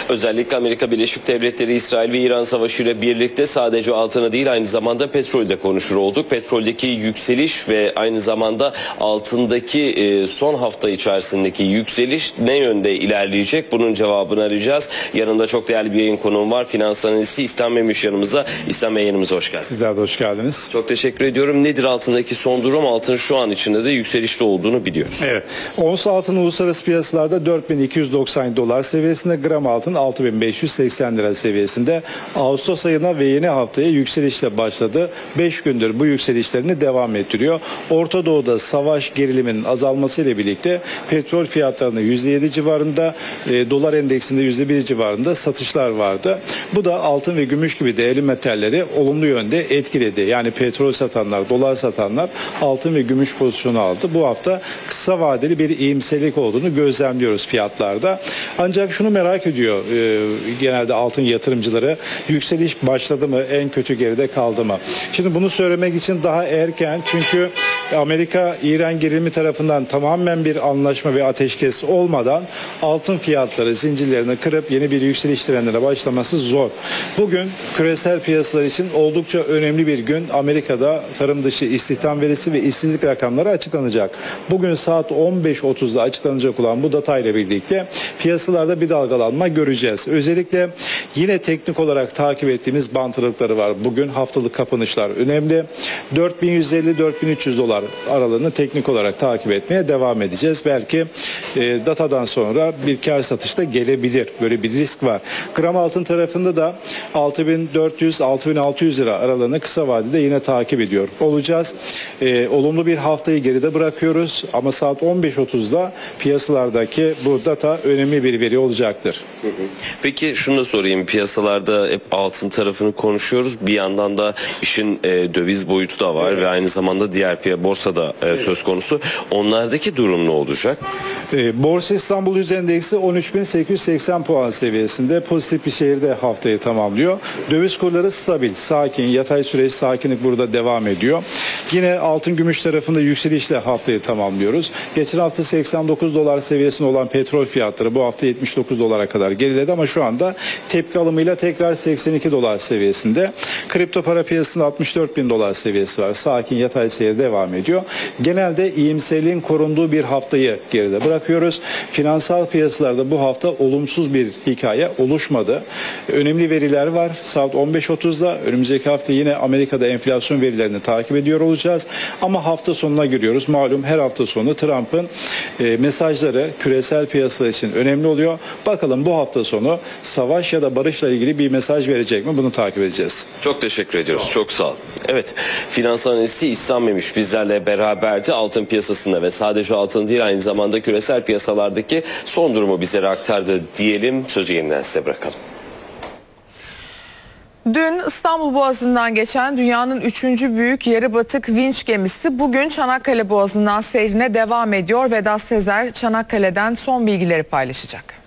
Özellikle Amerika Birleşik Devletleri, İsrail ve İran savaşıyla birlikte sadece altını değil aynı zamanda petrolü de konuşur olduk. Petroldeki yükseliş ve aynı zamanda altındaki son hafta içerisindeki yükseliş ne yönde ilerleyecek? Bunun cevabını arayacağız. Yanında çok değerli bir yayın konuğum var. Finans analisti İhsan Memiş yanımızda. İhsan Bey, yanımıza hoş geldiniz. Sizler de hoş geldiniz. Çok teşekkür ediyorum. Nedir altındaki son durum? Altın şu an içinde de yükselişte olduğunu biliyoruz. Evet. Ons altın uluslararası piyasalarda 4290 dolar seviyesinde, gram altın 6580 lira seviyesinde. Ağustos ayına ve yeni haftaya yükselişle başladı. 5 gündür bu yükselişlerini devam ettiriyor. Orta Doğu'da savaş geriliminin azalmasıyla birlikte petrol fiyatlarında %7 civarında, dolar endeksinde %1 civarında satışlar vardı. Bu da altın ve gümüş gibi değerli metalleri olumlu yönde etkiledi. Yani petrol satanlar, dolar satanlar altın ve gümüş pozisyonu aldı. Bu hafta kısa vadeli bir iyimserlik olduğunu gözlemliyoruz fiyatlarda. Ancak şunu merak ediyor genelde altın yatırımcıları, yükseliş başladı mı, en kötü geride kaldı mı? Şimdi bunu söylemek için daha erken, çünkü Amerika-İran gerilimi tarafından tamamen bir anlaşma ve ateşkes olmadan altın fiyatları zincirlerini kırıp yeni bir yükseliş trendine başlaması zor. Bugün küresel piyasalar için oldukça önemli bir gün. Amerika'da tarım dışı istihdam verisi ve işsizlik rakamları açıklanacak. Bugün saat 15.30'da açıklanacak olan bu datayla birlikte piyasalarda bir dalgalanma göreceğiz. Özellikle yine teknik olarak takip ettiğimiz bant aralıkları var. Bugün haftalık kapanışlar önemli. 4150-4300 dolar aralığını teknik olarak takip etmeye devam edeceğiz. Belki datadan sonra bir kar satışta gelebilir. Böyle bir risk var. Gram altın tarafında da 6400-6600 lira aralığını kısa vadede yine takip ediyor olacağız. Olumlu bir haftayı geride bırakıyoruz ama saat 15.30'da piyasalardaki bu data önemli bir veri olacaktır. Peki şunu da sorayım. Piyasalarda hep altın tarafını konuşuyoruz. Bir yandan da işin döviz boyutu da var ve aynı zamanda diğer borsada söz konusu. Onlardaki durum ne olacak? Borsa İstanbul Yüz Endeksi 13.880 puan seviyesinde pozitif bir seyirde haftayı tamamlıyor. Döviz kurları stabil, sakin, yatay süreç sakinlik burada devam ediyor. Yine altın gümüş tarafında yükselişle haftayı tamamlıyoruz. Geçen hafta 89 dolar seviyesinde olan petrol fiyatları bu hafta 79 dolara kadar geriledi ama şu anda tepki alımıyla tekrar 82 dolar seviyesinde. Kripto para piyasasında 64 bin dolar seviyesi var. Sakin yatay seyir devam ediyor. Genelde iyimserliğin korunduğu bir haftayı geride bırakıyoruz. Finansal piyasalarda bu hafta olumsuz bir hikaye oluşmadı. Önemli veriler var. Saat 15.30'da önümüzdeki hafta yine Amerika'da enflasyon verilerini takip ediyor olacağız. Ama hafta sonuna giriyoruz. Malum her hafta sonu Trump'ın mesajları küresel piyasalar için önemli oluyor. Bakalım bu hafta sonu savaş ya da barışla ilgili bir mesaj verecek mi? Bunu takip edeceğiz. Çok teşekkür ediyoruz. Çok sağ olun. Evet, finans analisti İhsan Memiş bizlerle beraberdi. Altın piyasasında ve sadece altın değil aynı zamanda küresel piyasalardaki son durumu bizlere aktardı diyelim. Sözü yeniden size bırakalım. Dün İstanbul Boğazı'ndan geçen dünyanın 3. büyük yarı batık vinç gemisi bugün Çanakkale Boğazı'ndan seyrine devam ediyor. Vedat Sezer Çanakkale'den son bilgileri paylaşacak.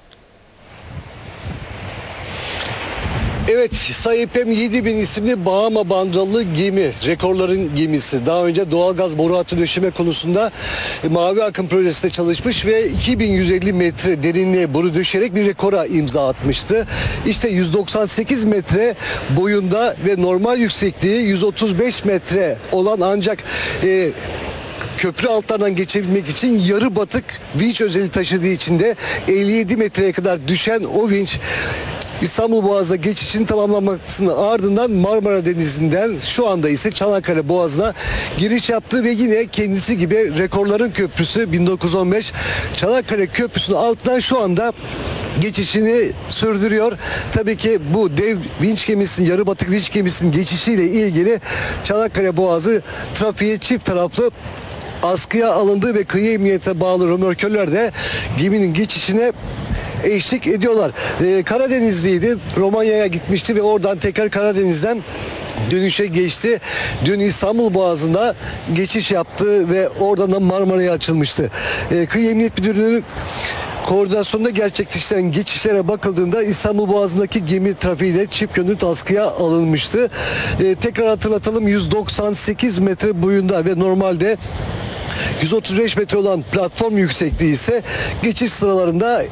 Evet, Saipem 7000 isimli Bahama bandralı gemi, rekorların gemisi. Daha önce doğalgaz boru hattı döşeme konusunda Mavi Akım projesinde çalışmış ve 2150 metre derinliğe boru döşerek bir rekora imza atmıştı. İşte 198 metre boyunda ve normal yüksekliği 135 metre olan ancak köprü altlarından geçebilmek için yarı batık vinç özelliği taşıdığı için de 57 metreye kadar düşen o vinç İstanbul Boğazı'na geçişinin tamamlanmasının ardından Marmara Denizi'nden şu anda ise Çanakkale Boğazı'na giriş yaptı ve yine kendisi gibi rekorların köprüsü 1915 Çanakkale Köprüsü'nün altından şu anda geçişini sürdürüyor. Tabii ki bu dev vinç gemisinin, yarı batık vinç gemisinin geçişiyle ilgili Çanakkale Boğazı trafiği çift taraflı askıya alındı ve kıyı emniyete bağlı römorkörler de geminin geçişine eşlik ediyorlar. Karadenizliydi. Romanya'ya gitmişti ve oradan tekrar Karadeniz'den dönüşe geçti. Dün İstanbul Boğazı'nda geçiş yaptı ve oradan da Marmara'ya açılmıştı. Kıyı Emniyet Müdürlüğü koordinasyonunda gerçekleştirilen geçişlere bakıldığında İstanbul Boğazı'ndaki gemi trafiği de çift yönlü askıya alınmıştı. Tekrar hatırlatalım, 198 metre boyunda ve normalde 135 metre olan platform yüksekliği ise geçiş sıralarında